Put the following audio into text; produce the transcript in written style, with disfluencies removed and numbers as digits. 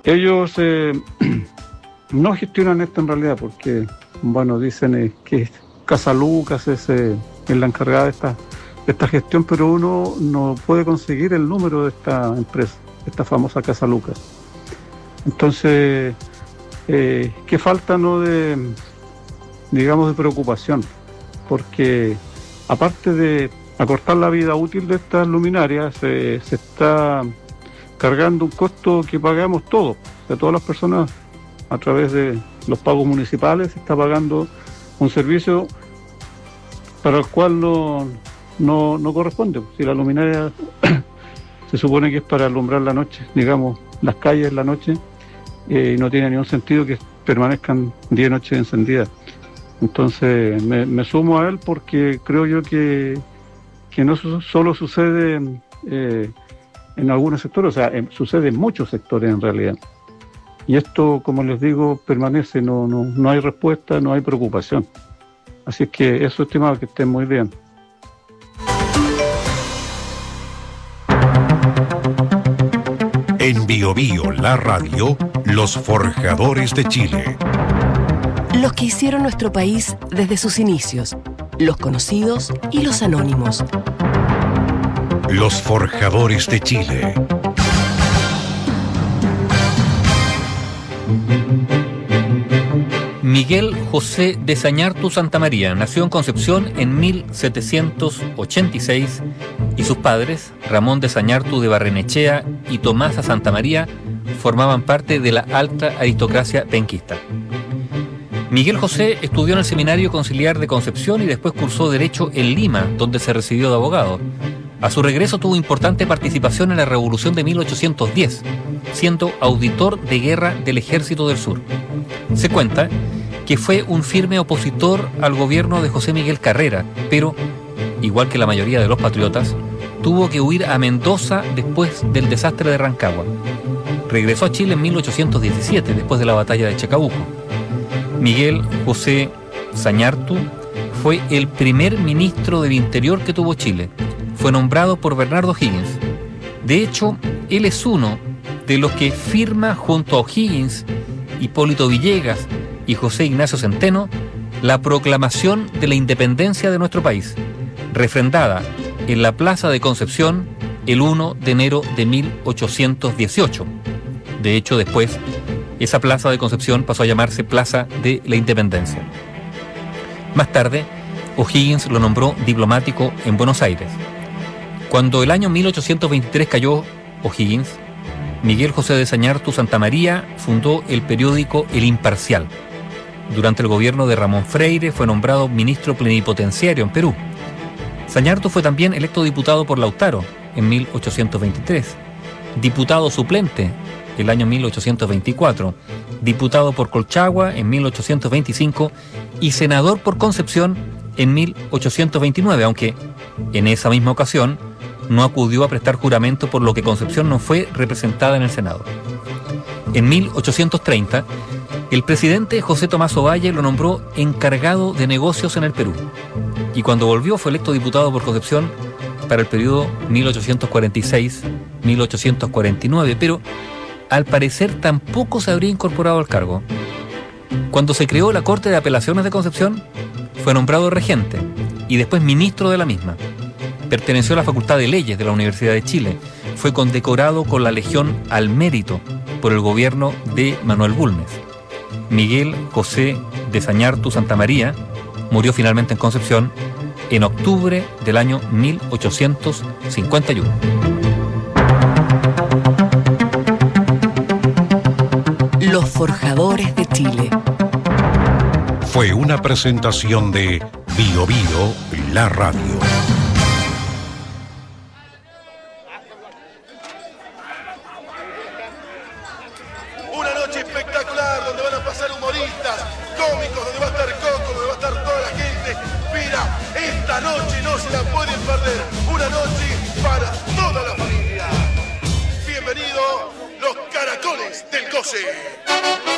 Ellos no gestionan esto en realidad porque, bueno, dicen que Casa Lucas es la encargada de esta gestión, pero uno no puede conseguir el número de esta empresa, esta famosa Casa Lucas. Entonces, ¿qué falta de preocupación? Porque aparte de acortar la vida útil de estas luminarias, se está cargando un costo que pagamos todos, o sea, todas las personas a través de los pagos municipales se está pagando un servicio para el cual no corresponde. Si la luminaria se supone que es para alumbrar la noche, digamos, las calles la noche, y no tiene ningún sentido que permanezcan 10 noches encendidas. Entonces me sumo a él porque creo yo que no solo sucede en algunos sectores, o sea, sucede en muchos sectores en realidad. Y esto, como les digo, permanece, no hay respuesta, no hay preocupación. Así es que eso, estimado, que estén muy bien. En Bio Bio, la radio, los forjadores de Chile. Los que hicieron nuestro país desde sus inicios, los conocidos y los anónimos. Los forjadores de Chile. Miguel José de Zañartu Santamaría nació en Concepción en 1786 y sus padres, Ramón de Zañartu de Barrenechea y Tomasa Santamaría, formaban parte de la alta aristocracia penquista. Miguel José estudió en el Seminario Conciliar de Concepción y después cursó Derecho en Lima, donde se recibió de abogado. A su regreso tuvo importante participación en la Revolución de 1810, siendo auditor de guerra del Ejército del Sur. Se cuenta que fue un firme opositor al gobierno de José Miguel Carrera, pero, igual que la mayoría de los patriotas, tuvo que huir a Mendoza después del desastre de Rancagua. Regresó a Chile en 1817, después de la batalla de Chacabuco. Miguel José Zañartu fue el primer ministro del Interior que tuvo Chile. Fue nombrado por Bernardo O'Higgins. De hecho, él es uno de los que firma junto a O'Higgins, Hipólito Villegas y José Ignacio Centeno la proclamación de la independencia de nuestro país, refrendada en la Plaza de Concepción el 1 de enero de 1818. De hecho, después, esa Plaza de Concepción pasó a llamarse Plaza de la Independencia. Más tarde, O'Higgins lo nombró diplomático en Buenos Aires. Cuando el año 1823 cayó O'Higgins, Miguel José de Zañartu Santamaría fundó el periódico El Imparcial. Durante el gobierno de Ramón Freire fue nombrado ministro plenipotenciario en Perú. Zañartu fue también electo diputado por Lautaro en 1823, diputado suplente el año 1824, diputado por Colchagua en 1825 y senador por Concepción en 1829, aunque en esa misma ocasión no acudió a prestar juramento, por lo que Concepción no fue representada en el Senado. En 1830, el presidente José Tomás Ovalle lo nombró encargado de negocios en el Perú, y cuando volvió fue electo diputado por Concepción para el periodo 1846-1849, pero al parecer tampoco se habría incorporado al cargo. Cuando se creó la Corte de Apelaciones de Concepción, fue nombrado regente y después ministro de la misma. Perteneció a la Facultad de Leyes de la Universidad de Chile. Fue condecorado con la Legión al Mérito por el gobierno de Manuel Bulnes. Miguel José de Zañartu Santamaría murió finalmente en Concepción en octubre del año 1851. Los forjadores de Chile. Fue una presentación de Bio Bio, la radio. Una noche espectacular donde van a pasar humoristas, cómicos, donde va a estar Coco, donde va a estar toda la gente. Mira, esta noche no se la pueden perder. Una noche para toda la familia. Bienvenido, los caracoles del Goce.